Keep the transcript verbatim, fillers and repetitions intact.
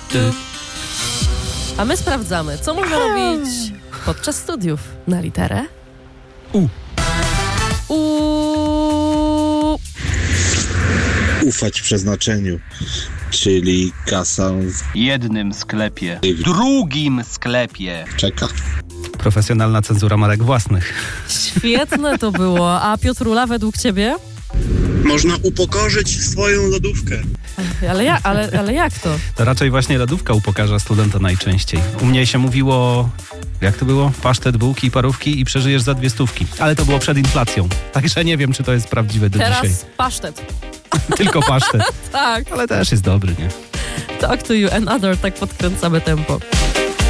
ty. A my sprawdzamy, co można robić podczas studiów na literę U. U. Ufać przeznaczeniu, czyli kasa W jednym sklepie, w drugim sklepie. czeka. Profesjonalna cenzura marek własnych. Świetne to było. A Piotrula, według ciebie? Można upokorzyć swoją lodówkę. Ale, ja, ale, ale jak to? To raczej właśnie lodówka upokarza studenta najczęściej. U mnie się mówiło, jak to było? Pasztet, bułki, parówki i przeżyjesz za dwie stówki. Ale to było przed inflacją. Także nie wiem, czy to jest prawdziwe do Teraz dzisiaj. pasztet. Tylko pasztet. Tak. Ale też jest dobry, nie? Talk to you and other, tak podkręcamy tempo.